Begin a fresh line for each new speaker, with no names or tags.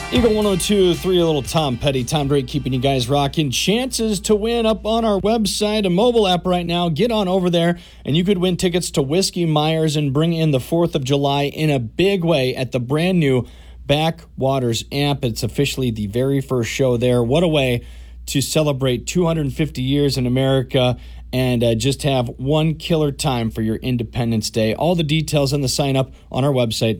Eagle 102.3, a little Tom Petty. Tom Drake keeping you guys rocking. Chances to win up on our website, a mobile app right now. Get on over there, and you could win tickets to Whiskey Myers and bring in the 4th of July in a big way at the brand new Backwaters Amp. It's officially the very first show there. What a way to celebrate 250 years in America and just have one killer time for your Independence Day. All the details on the sign up on our website,